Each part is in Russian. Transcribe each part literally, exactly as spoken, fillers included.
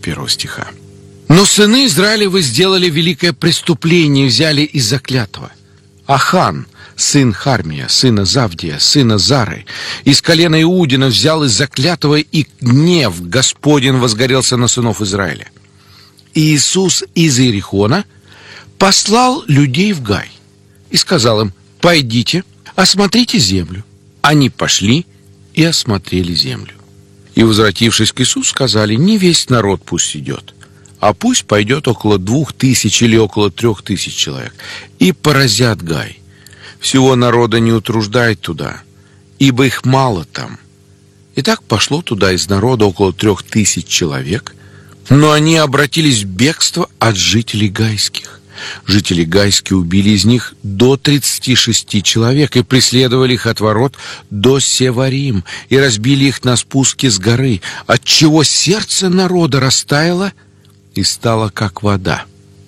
первого стиха. «Но сыны Израилевы сделали великое преступление, взяли из-за клятва. Ахан, сын Хармия, сына Завдия, сына Зары, из колена Иудина взял из-за клятва, и гнев Господень возгорелся на сынов Израиля. И Иисус из Иерихона послал людей в Гай и сказал им: пойдите, осмотрите землю. Они пошли и осмотрели землю. И, возвратившись к Иисусу, сказали: не весь народ пусть идет, а пусть пойдет около двух тысяч или около трех тысяч человек, и поразят Гай. Всего народа не утруждает туда, ибо их мало там. И так пошло туда из народа около трех тысяч человек, но они обратились в бегство от жителей гайских. Жители гайские убили из них до тридцати шести человек и преследовали их от ворот до Севарим, и разбили их на спуске с горы, отчего сердце народа растаяло и стало как вода.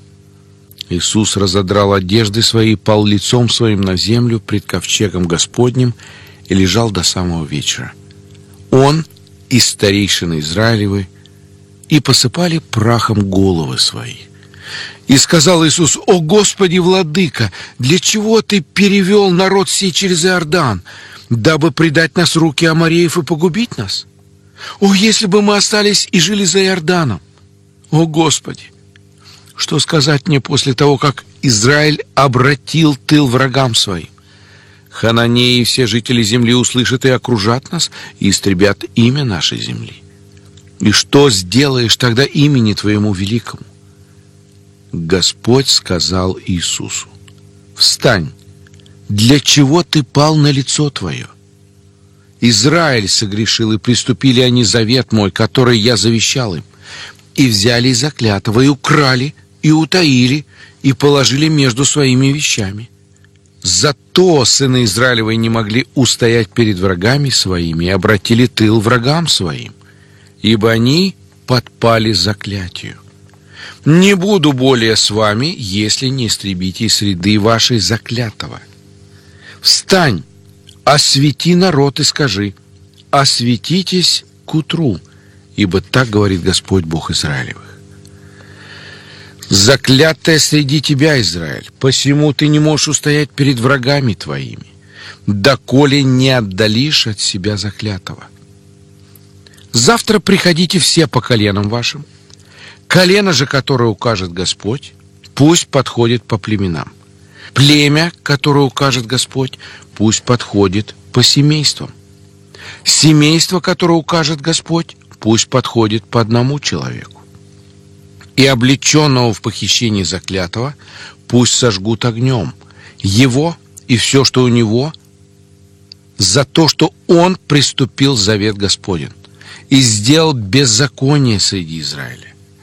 Иисус разодрал одежды свои, пал лицом своим на землю пред ковчегом Господним и лежал до самого вечера. Он и старейшины Израилевы и посыпали прахом головы свои. И сказал Иисус: «О Господи, Владыка, для чего Ты перевел народ сей через Иордан, дабы предать нас в руки амореев и погубить нас? О, если бы мы остались и жили за Иорданом! О Господи, что сказать мне после того, как Израиль обратил тыл врагам своим? Хананеи и все жители земли услышат и окружат нас, и истребят имя нашей земли. И что сделаешь тогда имени Твоему великому?» Господь сказал Иисусу: «Встань, для чего ты пал на лицо твое? Израиль согрешил, и приступили они завет мой, который я завещал им, и взяли из-за клятва, и украли, и утаили, и положили между своими вещами. Зато сыны Израилевы не могли устоять перед врагами своими и обратили тыл врагам своим, ибо они подпали заклятию. Не буду более с вами, если не истребите из среды вашей заклятого. Встань, освети народ и скажи: осветитесь к утру, ибо так говорит Господь Бог Израилевых. Заклятая среди тебя, Израиль, посему ты не можешь устоять перед врагами твоими, доколе не отдалишь от себя заклятого. Завтра приходите все по коленам вашим. Колено же, которое укажет Господь, пусть подходит по племенам. Племя, которое укажет Господь, пусть подходит по семействам. Семейство, которое укажет Господь, пусть подходит по одному человеку. И облеченного в похищении заклятого пусть сожгут огнем, его и все, что у него, за то, что он приступил завет Господень и сделал беззаконие среди Израиля.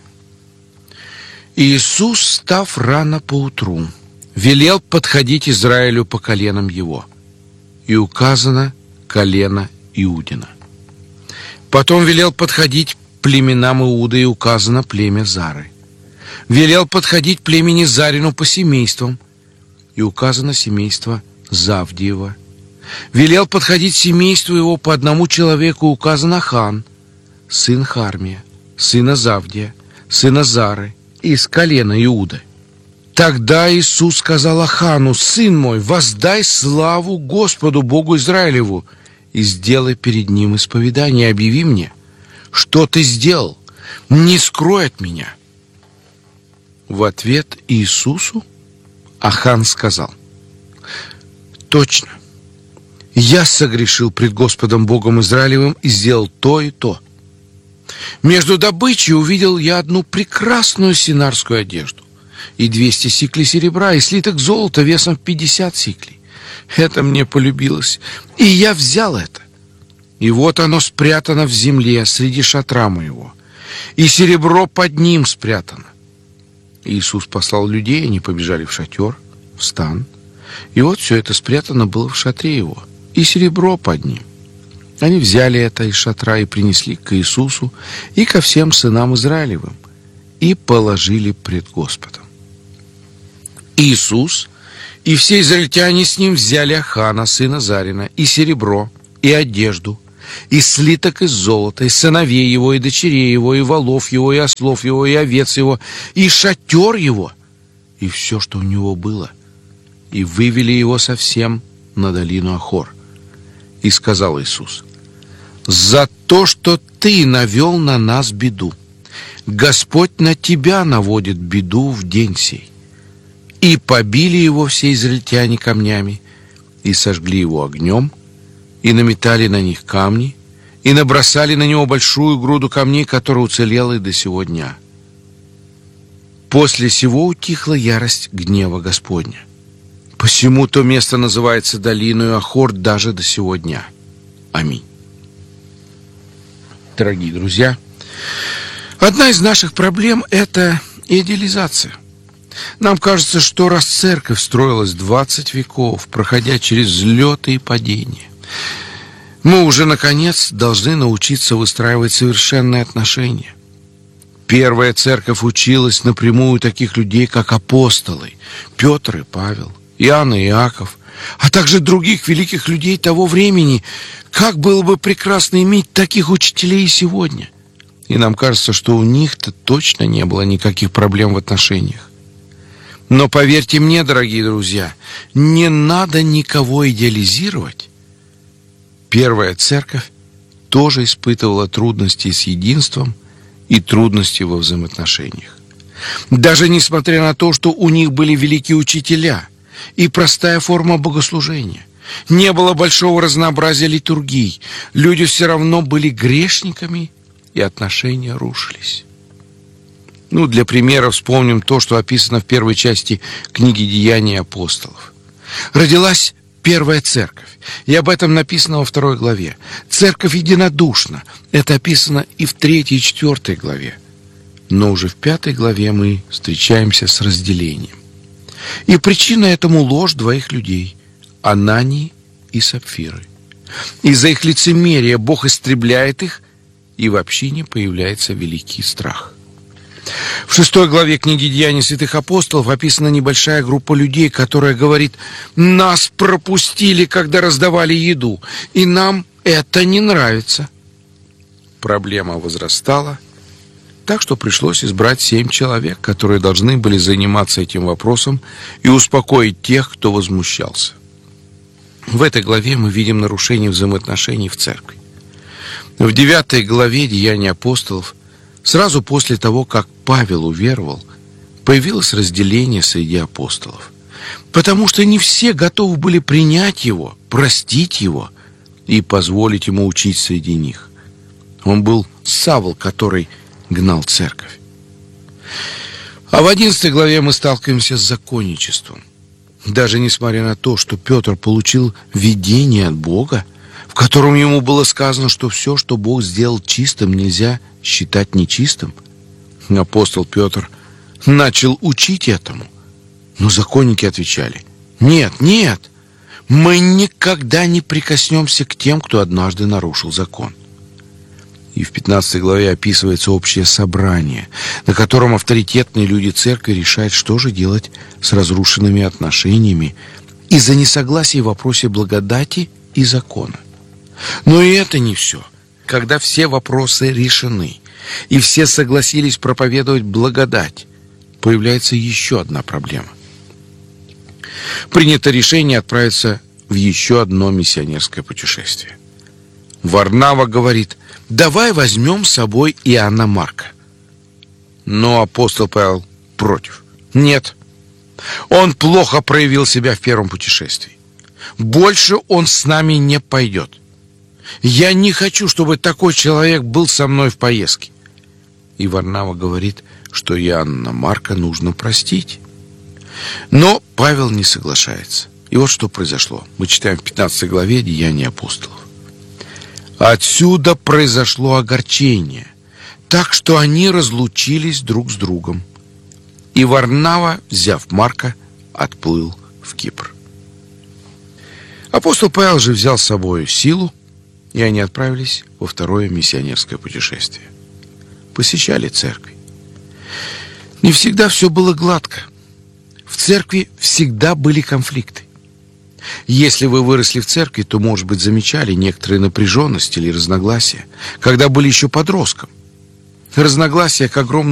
Иисус, встав рано поутру, велел подходить Израилю по коленам его, и указано колено Иудина. Потом велел подходить племенам Иуды, и указано племя Зары. Велел подходить племени Зарину по семействам, и указано семейство Завдиева. Велел подходить семейству его по одному человеку, и указано Ахан, сын Хармия, сына Завдия, сына Зары, из колена Иуды. Тогда Иисус сказал Ахану: «Сын мой, воздай славу Господу Богу Израилеву и сделай перед Ним исповедание, объяви мне, что ты сделал, не скрой от меня». В ответ Иисусу Ахан сказал: «Точно, я согрешил пред Господом Богом Израилевым и сделал то и то. Между добычей увидел я одну прекрасную синарскую одежду, и двести сиклей серебра, и слиток золота весом в пятьдесят сиклей. Это мне полюбилось, и я взял это. И вот оно спрятано в земле среди шатра моего, и серебро под ним спрятано». Иисус послал людей, они побежали в шатер, в стан, и вот все это спрятано было в шатре его, и серебро под ним. Они взяли это из шатра и принесли к Иисусу и ко всем сынам Израилевым, и положили пред Господом. Иисус и все израильтяне с ним взяли Ахана, сына Зарина, и серебро, и одежду, и слиток из золота, и сыновей его, и дочерей его, и волов его, и ослов его, и овец его, и шатер его, и все, что у него было. И вывели его совсем на долину Ахор. И сказал Иисус: «За то, что ты навел на нас беду, Господь на тебя наводит беду в день сей». И побили его все израильтяне камнями, и сожгли его огнем, и наметали на них камни, и набросали на него большую груду камней, которая уцелела и до сего дня. После сего утихла ярость гнева Господня. Посему то место называется долиною Ахор даже до сего дня. Аминь. Дорогие друзья, одна из наших проблем – это идеализация. Нам кажется, что раз церковь строилась двадцать веков, проходя через взлеты и падения, мы уже, наконец, должны научиться выстраивать совершенные отношения. Первая церковь училась напрямую таких людей, как апостолы Петр и Павел, Иоанн и Иаков, а также других великих людей того времени. Как было бы прекрасно иметь таких учителей и сегодня. И нам кажется, что у них-то точно не было никаких проблем в отношениях. Но поверьте мне, дорогие друзья, не надо никого идеализировать. Первая церковь тоже испытывала трудности с единством и трудности во взаимоотношениях. Даже несмотря на то, что у них были великие учителя и простая форма богослужения, не было большого разнообразия литургий, люди все равно были грешниками, и отношения рушились. Ну, для примера вспомним то, что описано в первой части книги «Деяний апостолов». Родилась первая церковь, и об этом написано во второй главе. Церковь единодушна. Это описано и в третьей и четвертой главе. Но уже в пятой главе мы встречаемся с разделением. И причина этому ложь двоих людей – Анании и Сапфиры. Из-за их лицемерия Бог истребляет их, и в общине появляется великий страх. В шестой главе книги «Деяний святых апостолов» описана небольшая группа людей, которая говорит: «Нас пропустили, когда раздавали еду, и нам это не нравится». Проблема возрастала, так что пришлось избрать семь человек, которые должны были заниматься этим вопросом и успокоить тех, кто возмущался. В этой главе мы видим нарушение взаимоотношений в церкви. В девятой главе «Деяний апостолов», сразу после того, как Павел уверовал, появилось разделение среди апостолов, потому что не все готовы были принять его, простить его и позволить ему учить среди них. Он был Савл, который гнал церковь. А в одиннадцатой главе мы сталкиваемся с законничеством. Даже несмотря на то, что Петр получил видение от Бога, в котором ему было сказано, что все, что Бог сделал чистым, нельзя считать нечистым, апостол Петр начал учить этому. Но законники отвечали: «Нет, нет, мы никогда не прикоснемся к тем, кто однажды нарушил закон». И в пятнадцатой главе описывается общее собрание, на котором авторитетные люди церкви решают, что же делать с разрушенными отношениями из-за несогласия в вопросе благодати и закона. Но и это не все. Когда все вопросы решены, и все согласились проповедовать благодать, появляется еще одна проблема. Принято решение отправиться в еще одно миссионерское путешествие. Варнава говорит: «Давай возьмем с собой Иоанна Марка». Но апостол Павел против. «Нет, он плохо проявил себя в первом путешествии. Больше он с нами не пойдет. Я не хочу, чтобы такой человек был со мной в поездке». И Варнава говорит, что Иоанна Марка нужно простить. Но Павел не соглашается. И вот что произошло. Мы читаем в пятнадцатой главе «Деяний апостолов». «Отсюда произошло огорчение, так что они разлучились друг с другом. И Варнава, взяв Марка, отплыл в Кипр». Апостол Павел же взял с собой Силу, и они отправились во второе миссионерское путешествие. Посещали церкви. Не всегда все было гладко. В церкви всегда были конфликты. Если вы выросли в церкви, то, может быть, замечали некоторые напряженности или разногласия, когда были еще подростком. Разногласия к огромному